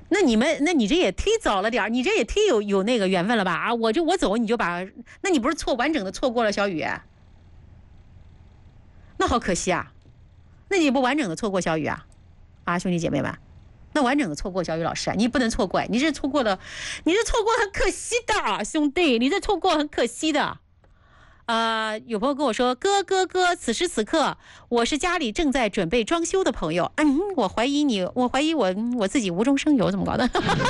那你这也忒早了点，你这也忒有那个缘分了吧？啊，我走你就把，那你不是完整的错过了小雨？那好可惜啊，那你不完整的错过小雨啊？啊，兄弟姐妹们，那完整的错过小雨老师啊，你不能错过，你这错过很可惜的，兄弟，你这错过很可惜的。有朋友跟我说，哥，此时此刻我是家里正在准备装修的朋友。我怀疑我自己无中生有，怎么搞的？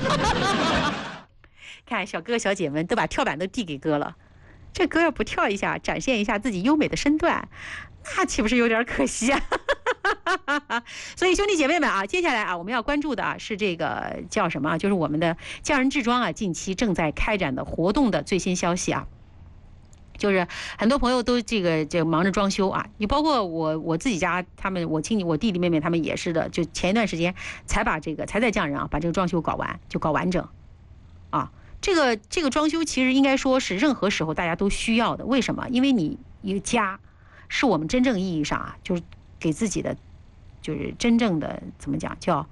看小哥哥小姐们都把跳板都递给哥了，这哥要不跳一下，展现一下自己优美的身段，那岂不是有点可惜啊？所以兄弟姐妹们啊，接下来啊，我们要关注的啊是这个叫什么？就是我们的匠人制装啊，近期正在开展的活动的最新消息啊。就是很多朋友都这个忙着装修啊，你包括我自己家，他们我弟弟妹妹他们也是的，就前一段时间才在匠人啊把这个装修搞完整，啊，这个装修其实应该说是任何时候大家都需要的，为什么？因为你一个家是我们真正意义上啊，就是给自己的，就是真正的怎么讲叫，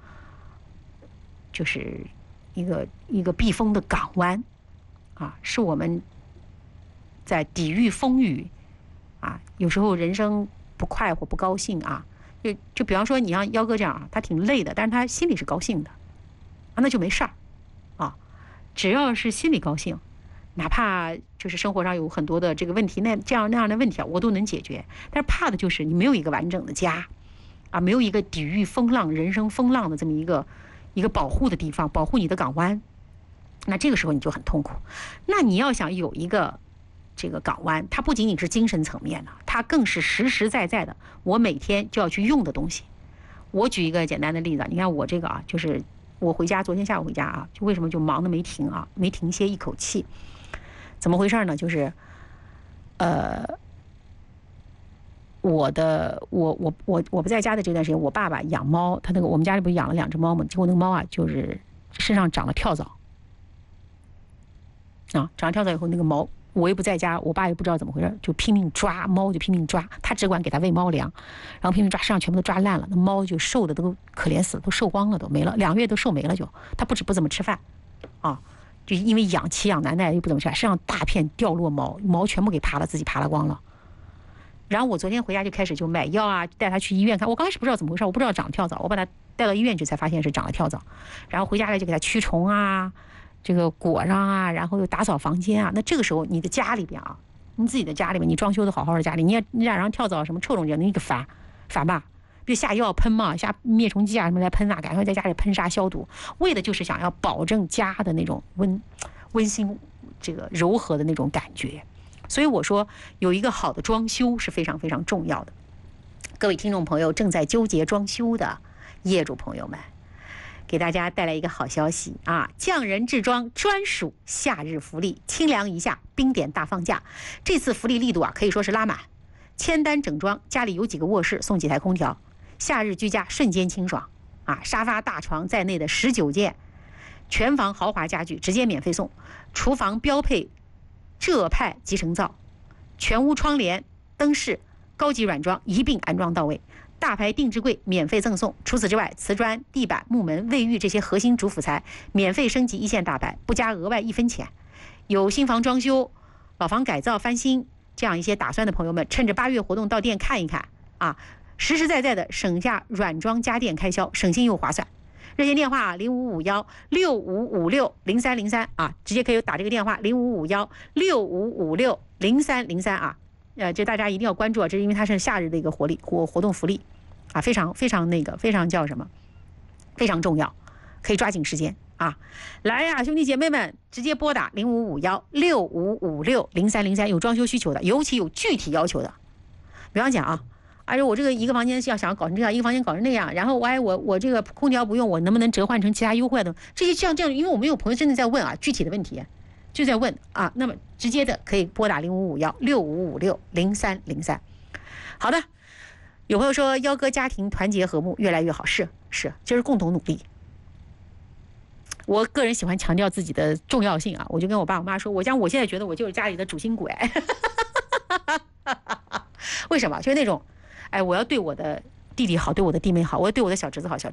就是一个避风的港湾啊，是我们在抵御风雨啊，有时候人生不快活不高兴啊，就比方说你像幺哥这样啊，他挺累的，但是他心里是高兴的啊，那就没事儿啊，只要是心里高兴，哪怕就是生活上有很多的这个问题，那样的问题啊，我都能解决。但是怕的就是你没有一个完整的家啊，没有一个抵御风浪、人生风浪的这么一个保护的地方，保护你的港湾，那这个时候你就很痛苦。那你要想有一个这个港湾，它不仅仅是精神层面的，它更是实实在在的，我每天就要去用的东西。我举一个简单的例子，你看我这个啊，就是我回家，昨天下午回家啊，就为什么就忙得没停啊，没停歇一口气。怎么回事呢？就是我不在家的这段时间，我爸爸养猫，他那个我们家里不是养了2只猫吗？结果那个猫啊，就是身上长了跳蚤啊，长了跳蚤以后，那个毛我也不在家，我爸也不知道怎么回事，就拼命抓猫，就拼命抓，他只管给他喂猫粮，然后拼命抓，身上全部都抓烂了，那猫就瘦的都可怜死了，都瘦光了，都没了，2个月都瘦没了就，他不怎么吃饭啊。就因为弃养难耐又不怎么吃，身上大片掉落毛全部给自己扒拉光了。然后我昨天回家就开始就买药啊，带他去医院看。我刚开始不知道怎么回事，我不知道长了跳蚤，我把他带到医院去才发现是长了跳蚤。然后回家来就给他驱虫啊，这个裹上啊，然后又打扫房间啊。那这个时候你的家里边啊，你自己的家里面，你装修的好好的家里，你染上跳蚤什么臭虫症，你可烦吧？就下药喷嘛，下灭虫剂啊什么来喷啊，赶快在家里喷杀消毒，为的就是想要保证家的那种温馨这个柔和的那种感觉。所以我说有一个好的装修是非常非常重要的。各位听众朋友，正在纠结装修的业主朋友们，给大家带来一个好消息啊！匠人制装专属夏日福利，清凉一下，冰点大放价。这次福利力度啊，可以说是拉满，签单整装，家里有几个卧室送几台空调，夏日居家瞬间清爽啊！沙发大床在内的19件全房豪华家具直接免费送，厨房标配浙派集成灶，全屋窗帘灯饰高级软装一并安装到位，大牌定制柜免费赠送。除此之外，瓷砖、地板、木门、卫浴这些核心主辅材免费升级一线大牌，不加额外1分钱。有新房装修、老房改造翻新这样一些打算的朋友们，趁着8月活动到店看一看啊，实实在在的省下软装家电开销，省心又划算。热线电话055165560303啊，直接可以打这个电话055165560303啊。这大家一定要关注啊，这是因为它是夏日的一个活动福利啊，非常非常非常叫什么，非常重要，可以抓紧时间啊！来呀，兄弟姐妹们，直接拨打055165560303，有装修需求的，尤其有具体要求的，比方讲啊。而且我这个一个房间是想要搞成这样，一个房间搞成那样，然后我这个空调不用，我能不能折换成其他优惠的？这些这样，因为我们有朋友真的在问啊，具体的问题就在问啊，那么直接的可以拨打055165560303。好的，有朋友说幺哥家庭团结和睦越来越好，是，这是共同努力。我个人喜欢强调自己的重要性啊，我就跟我爸我妈说，我现在觉得我就是家里的主心骨哎，为什么？就是那种。哎，我要对我的弟弟好，对我的弟妹好，我要对我的小侄子好，